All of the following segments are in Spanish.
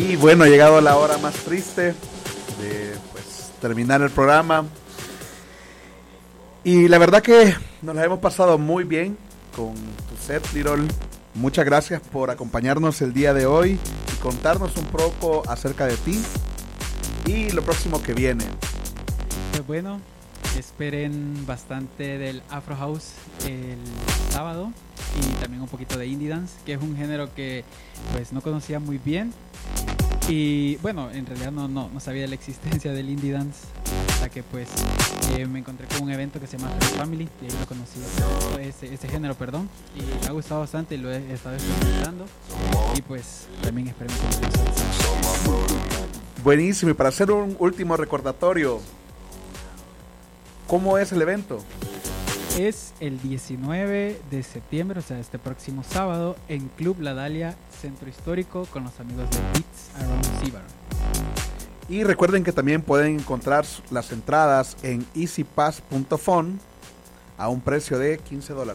Y bueno, ha llegado la hora más triste de pues, terminar el programa. Y la verdad que nos la hemos pasado muy bien con tu set, Lirol. Muchas gracias por acompañarnos el día de hoy y contarnos un poco acerca de ti y lo próximo que viene. Pues bueno, esperen bastante del Afro House el sábado y también un poquito de Indie Dance, que es un género que pues no conocía muy bien. Y bueno, en realidad no sabía de la existencia del Indie Dance hasta que pues me encontré con un evento que se llama Free Family y ahí lo conocí, ese género, perdón, y me ha gustado bastante y lo he estado experimentando y pues también experimento. Buenísimo, y para hacer un último recordatorio, ¿cómo es el evento? Es el 19 de septiembre, o sea, este próximo sábado, en Club La Dalia, Centro Histórico, con los amigos de Beats Around Zibar. Y recuerden que también pueden encontrar las entradas en easypass.fun a un precio de $15.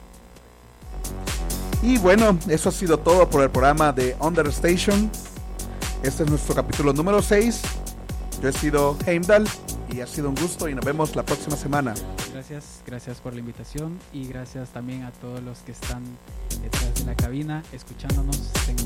Y bueno, eso ha sido todo por el programa de Understation. Este es nuestro capítulo número 6. Yo he sido Heimdall y ha sido un gusto y nos vemos la próxima semana. Gracias por la invitación y gracias también a todos los que están detrás de la cabina escuchándonos. Tengan